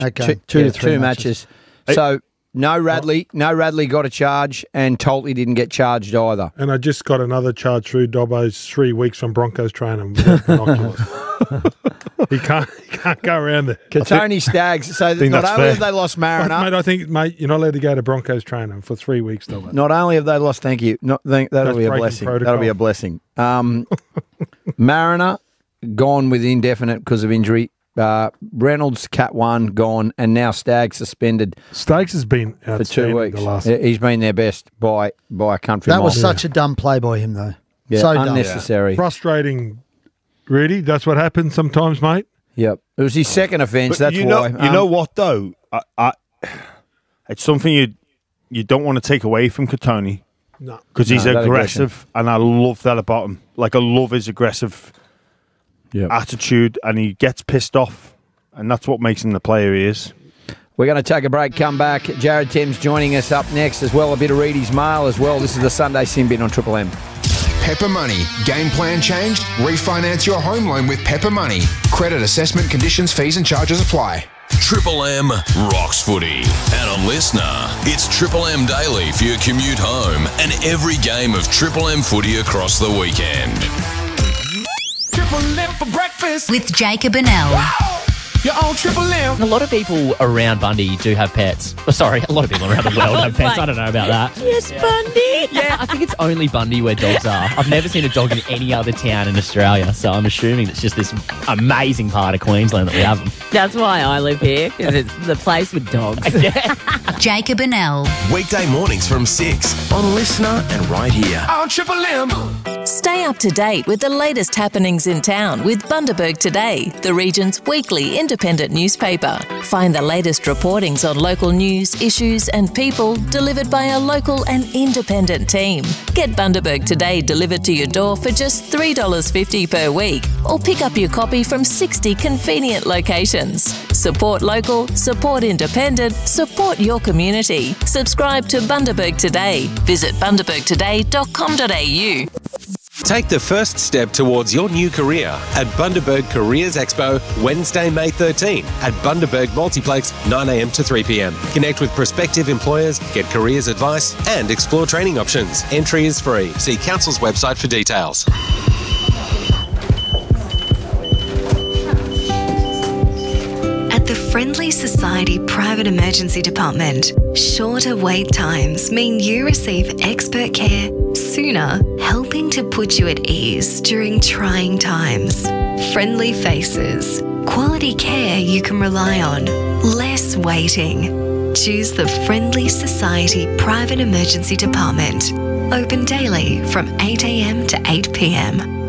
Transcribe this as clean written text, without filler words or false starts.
Okay. Two to three matches. So no Radley got a charge, and Tolty didn't get charged either. And I just got another charge through Dobbo's 3 weeks from Broncos training without binoculars. He can't go around there. Katoni Staggs. So not only have they lost Mariner, Mate, you're not allowed to go to Broncos training for 3 weeks, Dobbo. not only have they lost. Thank you. That'll be a blessing. Protocol. That'll be a blessing. Mariner gone with indefinite because of injury. Reynolds, Cat 1, gone, and now Staggs suspended. Staggs has been for 2 weeks. The last. He's been their best by a country That mile. was such a dumb play by him, though. Yeah, so unnecessary. Frustrating, Rudy. That's what happens sometimes, mate. Yep. It was his second offence. That's why. You know what, though? It's something you don't want to take away from Katoni. No. Because he's aggressive, and I love that about him. Like, I love his aggressive attitude, and he gets pissed off, and that's what makes him the player he is. We're going to take a break, come back. Jared Thames joining us up next as well. A bit of Reedy's Mail as well. This is the Sunday Sin Bin on Triple M. Pepper Money. Game plan changed? Refinance your home loan with Pepper Money. Credit assessment conditions, fees and charges apply. Triple M rocks footy. And on Listener, it's Triple M Daily for your commute home and every game of Triple M footy across the weekend. Triple M for breakfast with Jacob and Elle. You're on Triple M. A lot of people around Bundy do have pets. Oh, sorry, a lot of people around the world have pets. I don't know about that. Yes, Bundy. Yeah, I think it's only Bundy where dogs are. I've never seen a dog in any other town in Australia, so I'm assuming it's just this amazing part of Queensland that we have them. That's why I live here, because it's the place with dogs. Jacob and Elle. Weekday mornings from 6 on Listener and right here. On Triple M. Stay up to date with the latest happenings in town with Bundaberg Today, the region's weekly independent newspaper. Find the latest reportings on local news, issues and people delivered by a local and independent team. Get Bundaberg Today delivered to your door for just $3.50 per week, or pick up your copy from 60 convenient locations. Support local, support independent, support your community. Subscribe to Bundaberg Today. Visit bundabergtoday.com.au. Take the first step towards your new career at Bundaberg Careers Expo, Wednesday, May 13 at Bundaberg Multiplex, 9 a.m. to 3 p.m. Connect with prospective employers, get careers advice, and explore training options. Entry is free. See Council's website for details. At the Friendly Society Private Emergency Department, shorter wait times mean you receive expert care sooner, helping to put you at ease during trying times. Friendly faces, quality care you can rely on, less waiting. Choose the Friendly Society Private Emergency Department. Open daily from 8 a.m. to 8 p.m.